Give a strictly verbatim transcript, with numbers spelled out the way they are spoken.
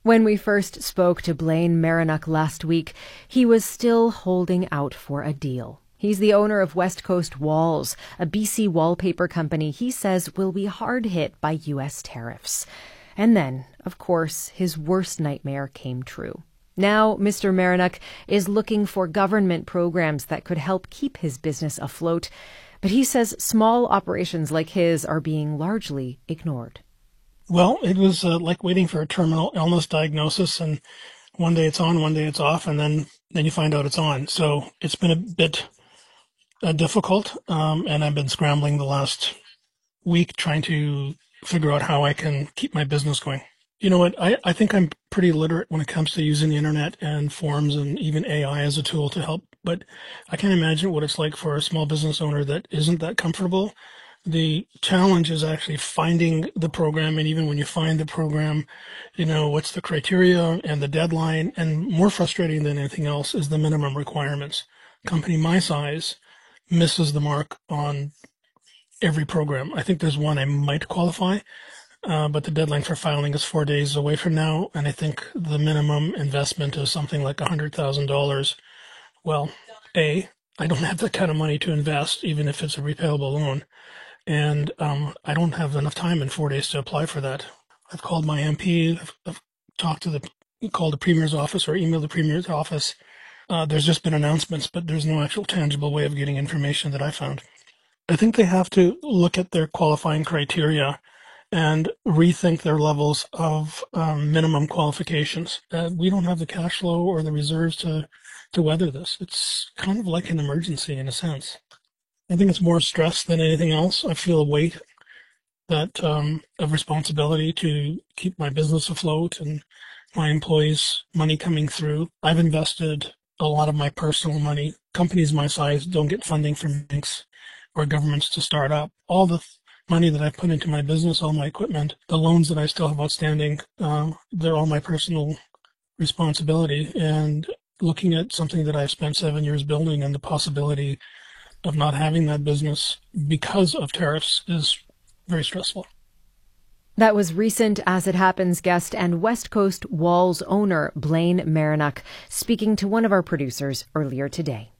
When we first spoke to Blaine Marinock last week, he was still holding out for a deal. He's the owner of West Coast Walls, a B C wallpaper company he says will be hard hit by U S tariffs. And then, of course, his worst nightmare came true. Now, Mister Marinock is looking for government programs that could help keep his business afloat, but he says small operations like his are being largely ignored. Well, it was uh, like waiting for a terminal illness diagnosis, and one day it's on, one day it's off, and then, then you find out it's on. So it's been a bit uh, difficult, um, and I've been scrambling the last week trying to figure out how I can keep my business going. You know what? I, I think I'm pretty literate when it comes to using the internet and forums and even A I as a tool to help, but I can't imagine what it's like for a small business owner that isn't that comfortable. The challenge is actually finding the program, and even when you find the program, you know, what's the criteria and the deadline, and more frustrating than anything else is the minimum requirements. A company my size misses the mark on every program. I think there's one I might qualify, uh, but the deadline for filing is four days away from now, and I think the minimum investment is something like one hundred thousand dollars. Well, A, I don't have that kind of money to invest, even if it's a repayable loan. And um, I don't have enough time in four days to apply for that. I've called my M P, I've, I've talked to the, called the Premier's office or emailed the Premier's office. Uh, there's just been announcements, but there's no actual tangible way of getting information that I found. I think they have to look at their qualifying criteria and rethink their levels of um, minimum qualifications. Uh, we don't have the cash flow or the reserves to, to weather this. It's kind of like an emergency in a sense. I think it's more stress than anything else. I feel a weight that um, of responsibility to keep my business afloat and my employees' money coming through. I've invested a lot of my personal money. Companies my size don't get funding from banks or governments to start up. All the money that I put into my business, all my equipment, the loans that I still have outstanding, uh, they're all my personal responsibility. And looking at something that I've spent seven years building and the possibility of not having that business because of tariffs is very stressful. That was Recent As It Happens guest and West Coast Walls owner Blaine Marinock speaking to one of our producers earlier today.